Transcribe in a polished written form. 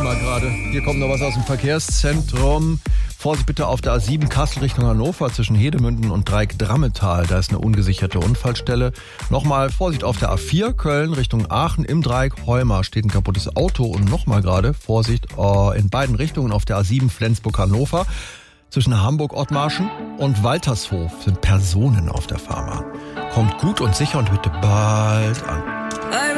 mal gerade. Hier kommt noch was aus dem Verkehrszentrum. Vorsicht bitte auf der A7 Kassel Richtung Hannover zwischen Hedemünden und Dreieck-Drammetal. Da ist eine ungesicherte Unfallstelle. Nochmal Vorsicht auf der A4 Köln Richtung Aachen im Dreieck Heumar steht ein kaputtes Auto. Und nochmal gerade Vorsicht in beiden Richtungen auf der A7 Flensburg-Hannover. Zwischen Hamburg-Ottmarschen und Waltershof sind Personen auf der Fahrbahn. Kommt gut und sicher und bitte bald an.